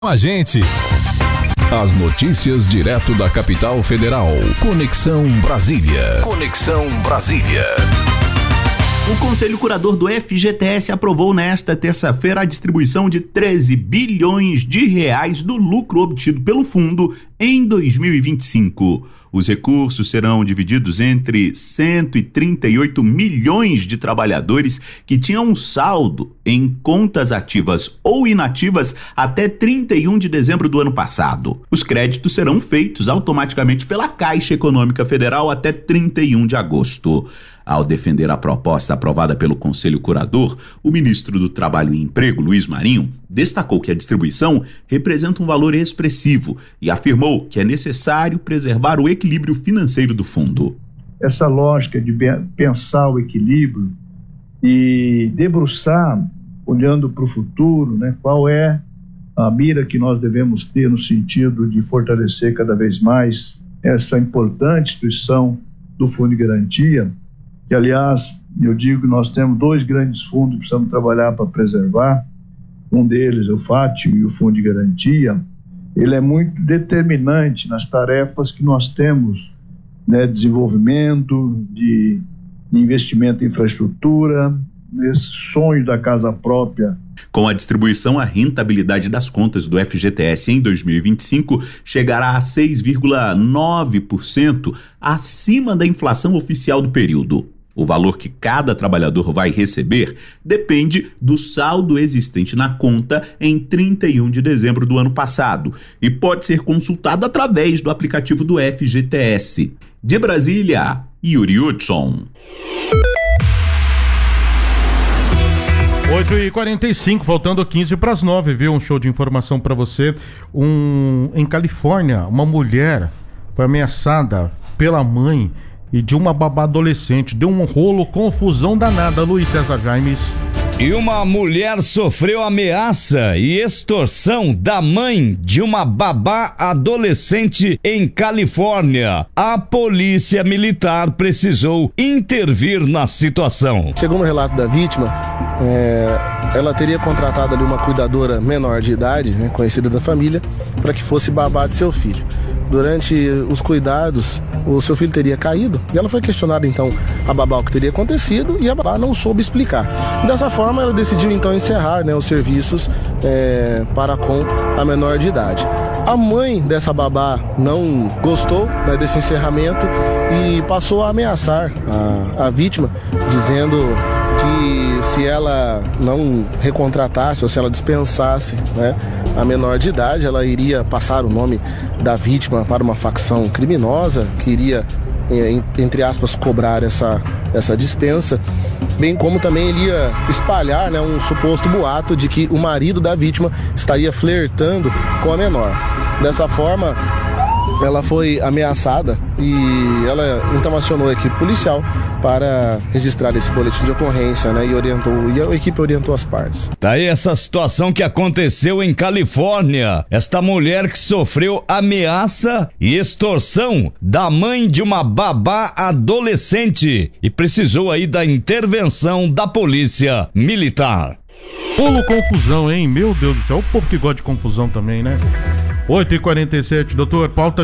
A gente. As notícias direto da capital federal. Conexão Brasília. Conexão Brasília. O Conselho Curador do FGTS aprovou nesta terça-feira a distribuição de 13 bilhões de reais do lucro obtido pelo fundo em 2025. Os recursos serão divididos entre 138 milhões de trabalhadores que tinham um saldo em contas ativas ou inativas até 31 de dezembro do ano passado. Os créditos serão feitos automaticamente pela Caixa Econômica Federal até 31 de agosto. Ao defender a proposta aprovada pelo Conselho Curador, o ministro do Trabalho e Emprego, Luiz Marinho, destacou que a distribuição representa um valor expressivo e afirmou que é necessário preservar o equilíbrio financeiro do fundo. Essa lógica de pensar o equilíbrio e debruçar, olhando para o futuro, né, qual é a mira que nós devemos ter no sentido de fortalecer cada vez mais essa importante instituição do Fundo de Garantia, que, aliás, eu digo que nós temos dois grandes fundos que precisamos trabalhar para preservar. Um deles é o FATIO e o Fundo de Garantia. Ele é muito determinante nas tarefas que nós temos, né, desenvolvimento, de investimento em infraestrutura, nesse sonho da casa própria. Com a distribuição, a rentabilidade das contas do FGTS em 2025 chegará a 6,9%, acima da inflação oficial do período. O valor que cada trabalhador vai receber depende do saldo existente na conta em 31 de dezembro do ano passado e pode ser consultado através do aplicativo do FGTS. De Brasília, Yuri Hudson. 8h45, faltando 15 para as 9, viu? Um show de informação para você. Em Califórnia, uma mulher foi ameaçada pela mãe e de uma babá adolescente. Deu um rolo, confusão danada. Luiz César Jaimes. E uma mulher sofreu ameaça e extorsão da mãe de uma babá adolescente em Califórnia. A polícia militar precisou intervir na situação. Segundo o relato da vítima, ela teria contratado ali uma cuidadora menor de idade, né, conhecida da família, para que fosse babá de seu filho. Durante os cuidados, o seu filho teria caído e ela foi questionada então a babá o que teria acontecido e a babá não soube explicar. Dessa forma ela decidiu então encerrar, né, os serviços para com a menor de idade. A mãe dessa babá não gostou, né, desse encerramento e passou a ameaçar a vítima, dizendo que se ela não recontratasse ou se ela dispensasse, né, a menor de idade, ela iria passar o nome da vítima para uma facção criminosa que iria, entre aspas, cobrar essa dispensa, bem como também ele ia espalhar, né, um suposto boato de que o marido da vítima estaria flertando com a menor. Dessa forma, ela foi ameaçada e ela então acionou a equipe policial para registrar esse boletim de ocorrência, né, e a equipe orientou as partes. Tá aí essa situação que aconteceu em Califórnia. Esta mulher que sofreu ameaça e extorsão da mãe de uma babá adolescente e precisou aí da intervenção da polícia militar. Polo confusão, hein? Meu Deus do céu, o povo que gosta de confusão também, né? 8h47, doutor, pauta...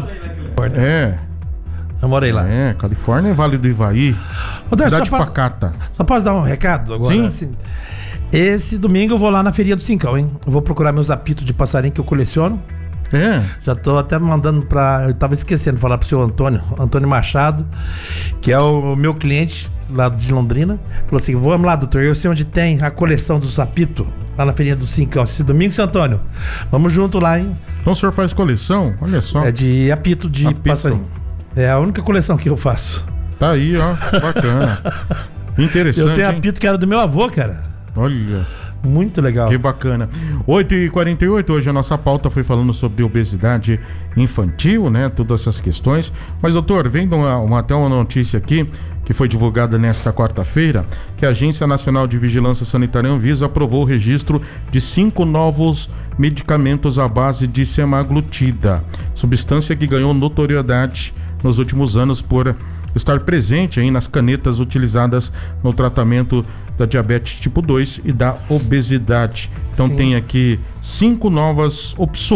Eu morei lá. Califórnia é Vale do Ivaí. Cidade pacata. Só posso dar um recado agora? Sim. Assim, esse domingo eu vou lá na Feirinha do Cincão, hein? Eu vou procurar meus apitos de passarinho que eu coleciono. Já tô até mandando eu tava esquecendo de falar pro seu Antônio Machado, que é o meu cliente lá de Londrina. Falou assim: vamos lá, doutor, eu sei onde tem a coleção dos apitos, lá na Feirinha do Cincão. Esse domingo, seu Antônio, vamos junto lá, hein? Então o senhor faz coleção? Olha só. É de apito de passarinho. É a única coleção que eu faço. Tá aí, ó, bacana. Interessante. Eu tenho apito que era do meu avô, cara. Olha. Muito legal. Que bacana. 8h48, hoje a nossa pauta foi falando sobre obesidade infantil, né? Todas essas questões. Mas, doutor, vem até uma notícia aqui que foi divulgada nesta quarta-feira, que a Agência Nacional de Vigilância Sanitária Anvisa aprovou o registro de 5 novos medicamentos à base de semaglutida, substância que ganhou notoriedade nos últimos anos por estar presente aí nas canetas utilizadas no tratamento da diabetes tipo 2 e da obesidade. Então tem aqui 5 novas opções